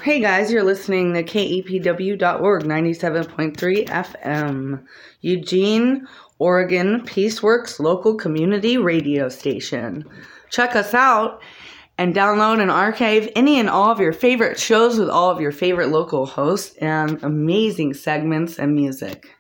Hey guys, you're listening to KEPW.org 97.3 FM, Eugene, Oregon, Peaceworks local community radio station. Check us out and download and archive any and all of your favorite shows with all of your favorite local hosts and amazing segments and music.